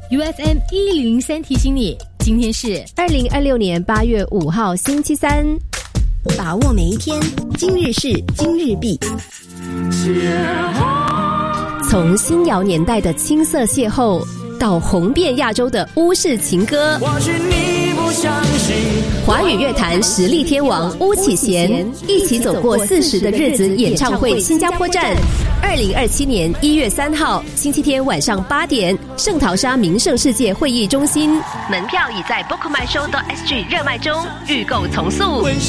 UFM 1003提醒你，今天是 2026年8月5号星期三， 把握每一天，今日事今日毕。 从新谣年代的青涩邂逅，到红遍亚洲的巫式情歌，华语乐坛实力天王巫启贤一起走过40的日子演唱会新加坡站，2027年1月3号星期天晚上8点，圣淘沙名胜世界会议中心，门票已在 bookmyshow.sg 热卖中，预购从速。